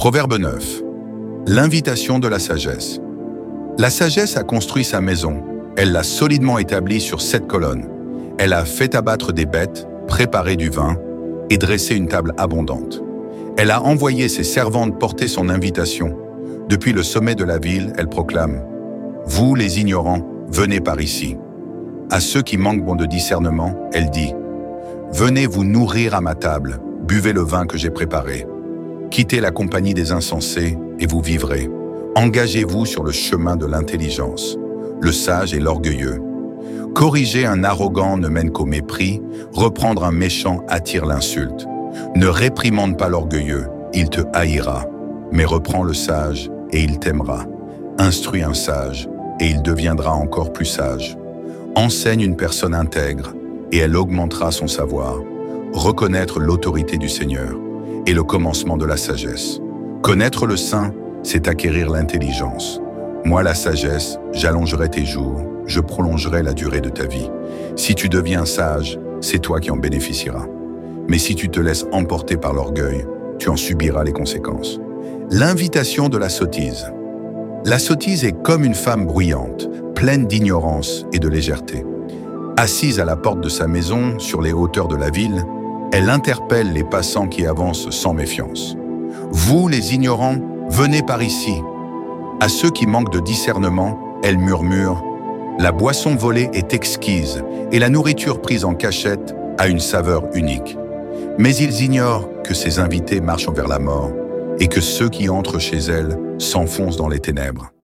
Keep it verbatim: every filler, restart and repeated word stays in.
Proverbe neuf. L'invitation de la sagesse. La sagesse a construit sa maison. Elle l'a solidement établie sur sept colonnes. Elle a fait abattre des bêtes, préparé du vin et dressé une table abondante. Elle a envoyé ses servantes porter son invitation. Depuis le sommet de la ville, elle proclame « Vous, les ignorants, venez par ici ». À ceux qui manquent de discernement, elle dit « Venez vous nourrir à ma table, buvez le vin que j'ai préparé. Quittez la compagnie des insensés et vous vivrez. Engagez-vous sur le chemin de l'intelligence, le sage et l'orgueilleux. Corriger un arrogant ne mène qu'au mépris, reprendre un méchant attire l'insulte. Ne réprimande pas l'orgueilleux, il te haïra, mais reprends le sage et il t'aimera. Instruis un sage et il deviendra encore plus sage. Enseigne une personne intègre et elle augmentera son savoir. Reconnaître l'autorité du Seigneur est le commencement de la sagesse. Connaître le saint, c'est acquérir l'intelligence. Moi, la sagesse, j'allongerai tes jours, je prolongerai la durée de ta vie. Si tu deviens sage, c'est toi qui en bénéficieras. Mais si tu te laisses emporter par l'orgueil, tu en subiras les conséquences. L'invitation de la sottise. La sottise est comme une femme bruyante, pleine d'ignorance et de légèreté. Assise à la porte de sa maison, sur les hauteurs de la ville, elle interpelle les passants qui avancent sans méfiance. Vous, les ignorants, venez par ici. À ceux qui manquent de discernement, elle murmure « La boisson volée est exquise et la nourriture prise en cachette a une saveur unique. » Mais ils ignorent que ces invités marchent vers la mort et que ceux qui entrent chez elle s'enfoncent dans les ténèbres.